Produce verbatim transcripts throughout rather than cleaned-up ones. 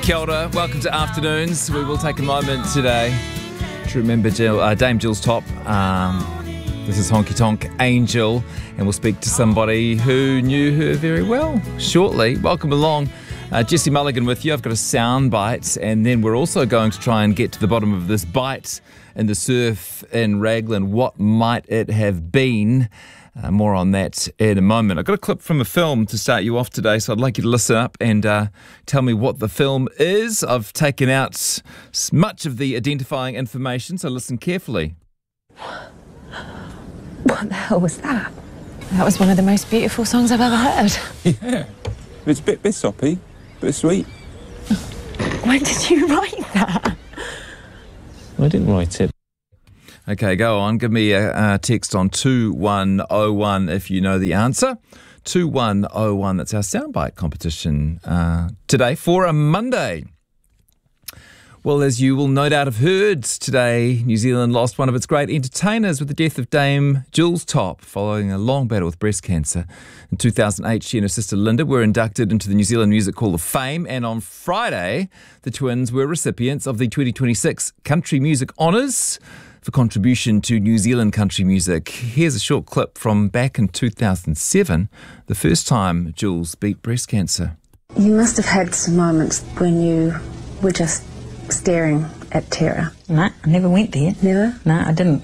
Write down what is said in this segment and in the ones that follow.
Kia ora, welcome to Afternoons. We will take a moment today to remember Jill, uh, Dame Jules Top. Um, this is Honky Tonk Angel, and we'll speak to somebody who knew her very well shortly. Welcome along. Uh, Jesse Mulligan with you. I've got a sound bite, and then we're also going to try and get to the bottom of this bite in the surf in Raglan. What might it have been? Uh, more on that in a moment. I've got a clip from a film to start you off today, so I'd like you to listen up and uh, tell me what the film is. I've taken out much of the identifying information, so listen carefully. What the hell was that? That was one of the most beautiful songs I've ever heard. Yeah, it's a bit, bit soppy, bit sweet. When did you write that? I didn't write it. Okay, go on. Give me a, a text on two one oh one if you know the answer. two one oh one, that's our soundbite competition uh, today for a Monday. Well, as you will no doubt have heard, today New Zealand lost one of its great entertainers with the death of Dame Jules Top following a long battle with breast cancer. In two thousand eight, she and her sister Linda were inducted into the New Zealand Music Hall of Fame, and on Friday, the twins were recipients of the twenty twenty-six Country Music Honours for contribution to New Zealand country music. Here's a short clip from back in two thousand seven, the first time Jules beat breast cancer. You must have had some moments when you were just staring at terror. No, I never went there. Never? No, I didn't.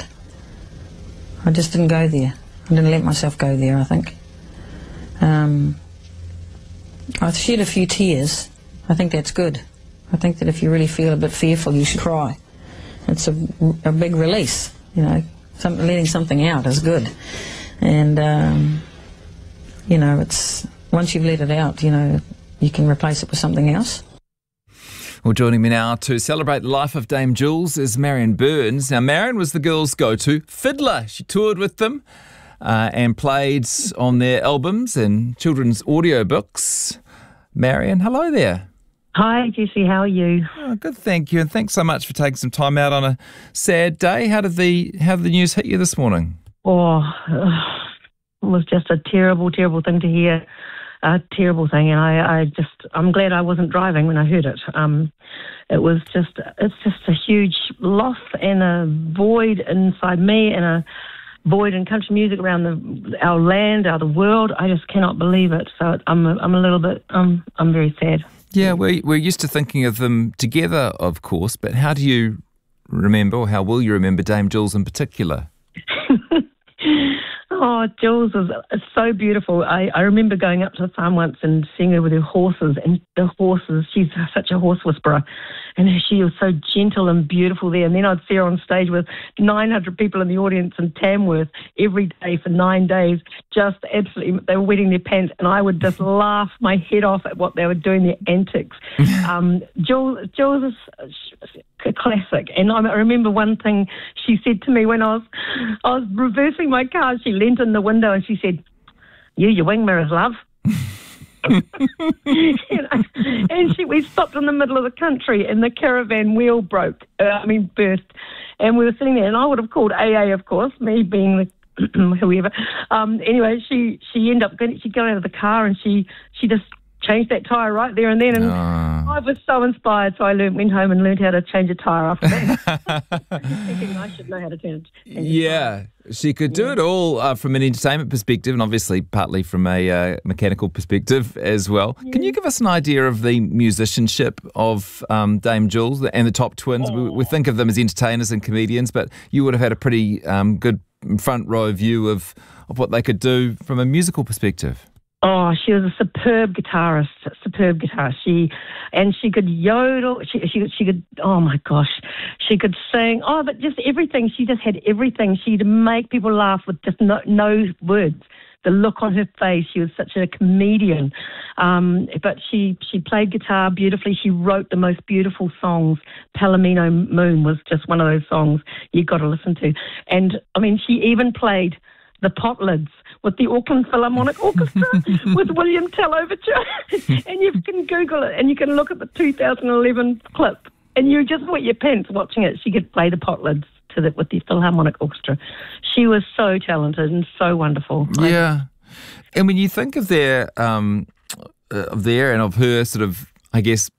I just didn't go there. I didn't let myself go there, I think. Um, I shed a few tears. I think that's good. I think that if you really feel a bit fearful, you should cry. It's a, a big release, you know. Some, letting something out is good. And, um, you know, it's once you've let it out, you know, you can replace it with something else. Well, joining me now to celebrate the life of Dame Jules is Marion Burns. Now, Marion was the girls' go-to fiddler. She toured with them uh, and played on their albums and children's audiobooks. Marion, hello there. Hi, Jesse. How are you? Oh, good, thank you, and thanks so much for taking some time out on a sad day. How did the how did the news hit you this morning? Oh, it was just a terrible, terrible thing to hear. A terrible thing, and I, I just, I'm glad I wasn't driving when I heard it. Um, it was just, it's just a huge loss and a void inside me, and a void in country music around the our land, our the world. I just cannot believe it. So I'm, I'm a little bit, um, I'm very sad. Yeah, we're, we're used to thinking of them together, of course, but how do you remember, or how will you remember Dame Jules in particular? Oh, Jules was so beautiful. I, I remember going up to the farm once and seeing her with her horses, and the horses, she's such a horse whisperer, and she was so gentle and beautiful there. And then I'd see her on stage with nine hundred people in the audience in Tamworth every day for nine days, just absolutely, they were wetting their pants, and I would just laugh my head off at what they were doing, their antics. um, Jules, Jules is a classic, and I remember one thing she said to me when I was, I was reversing my car. She leant in the window and she said, "You, your wing mirrors, love." You know, and she, we stopped in the middle of the country, and the caravan wheel broke. Uh, I mean, burst, and we were sitting there, and I would have called A A, of course, me being the whoever. Um, anyway, she she ended up getting, she got out of the car, and she she just changed that tyre right there and then, and oh. I was so inspired, so I learned, went home and learned how to change a tyre after that. Thinking I should know how to change it. Yeah, she could do yeah. it all uh, from an entertainment perspective, and obviously partly from a uh, mechanical perspective as well. Yeah. Can you give us an idea of the musicianship of um, Dame Jules and the Top Twins? Oh. We, we think of them as entertainers and comedians, but you would have had a pretty um, good front row view of, of what they could do from a musical perspective. Oh, she was a superb guitarist, superb guitarist. She, and she could yodel. She, she, she could. Oh my gosh, she could sing. Oh, but just everything. She just had everything. She'd make people laugh with just no, no words. The look on her face. She was such a comedian. Um, but she she played guitar beautifully. She wrote the most beautiful songs. Palomino Moon was just one of those songs you got to listen to. And I mean, she even played the Potlids with the Auckland Philharmonic Orchestra with William Tell Overture. And you can Google it and you can look at the two thousand eleven clip and you just wet your pants watching it. She could play the Potlids to the, with the Philharmonic Orchestra. She was so talented and so wonderful. Yeah. And when you think of their, um, of their and of her sort of, I guess,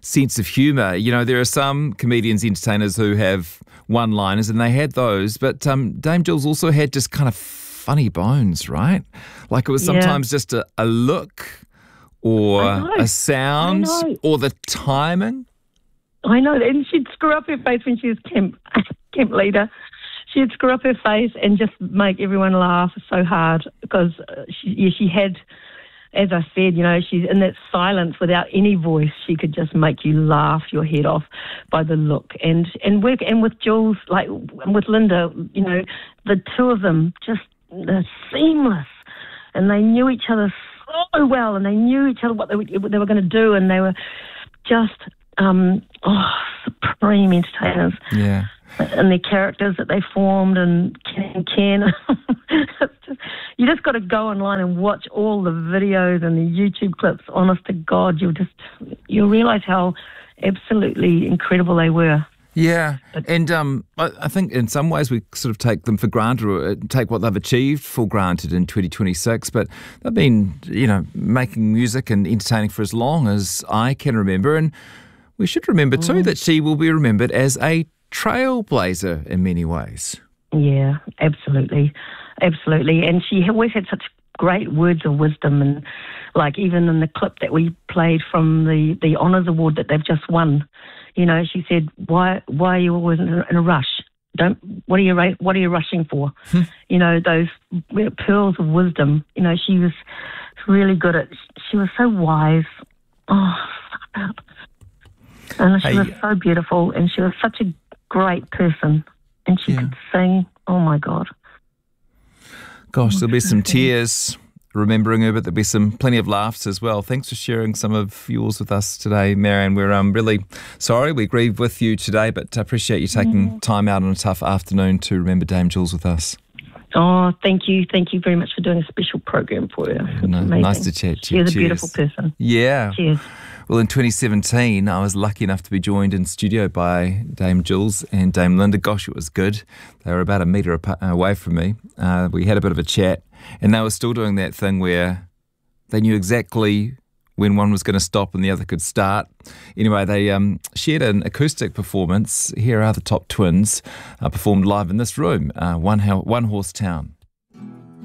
sense of humour. You know, there are some comedians, entertainers who have one-liners, and they had those, but um, Dame Jules also had just kind of funny bones, right? Like it was sometimes yeah. just a, a look or a sound or the timing. I know, and she'd screw up her face when she was camp camp leader. She'd screw up her face and just make everyone laugh so hard because she, yeah, she had, as I said, you know, she's in that silence without any voice. She could just make you laugh your head off by the look. And and work and with Jules, like with Linda, you know, the two of them just they're seamless, and they knew each other so well, and they knew each other what they were, what they were going to do, and they were just um, oh, supreme entertainers. Yeah. And their characters that they formed, and Ken and Ken. just, you just got to go online and watch all the videos and the YouTube clips. Honest to God, you'll just you'll realise how absolutely incredible they were. Yeah, and um, I, I think in some ways we sort of take them for granted, or take what they've achieved for granted in twenty twenty-six, but they've been, you know, making music and entertaining for as long as I can remember, and we should remember too mm. that she will be remembered as a trailblazer in many ways. Yeah, absolutely, absolutely, and she always had such great words of wisdom, and like even in the clip that we played from the, the Honours Award that they've just won, you know, she said, "Why why are you always in a, in a rush? Don't what are you what are you rushing for?" Hmm. You know, those pearls of wisdom. You know, she was really good at. She was so wise. Oh, fuck up. And she hey. was so beautiful, and she was such a great person, and she yeah. could sing. Oh my God. Gosh, there'll be some tears remembering her, but there'll be some plenty of laughs as well. Thanks for sharing some of yours with us today, Marianne. We're um, really sorry we grieve with you today, but I appreciate you taking mm. time out on a tough afternoon to remember Dame Jules with us. Oh, thank you. Thank you very much for doing a special program for her. No, nice to chat to you. She's a beautiful person. Yeah. Cheers. Well, in twenty seventeen, I was lucky enough to be joined in studio by Dame Jules and Dame Linda. Gosh, it was good. They were about a metre away from me. Uh, we had a bit of a chat, and they were still doing that thing where they knew exactly when one was going to stop and the other could start. Anyway, they um, shared an acoustic performance. Here are the Top Twins, uh, performed live in this room, uh, One, Ho- One Horse Town.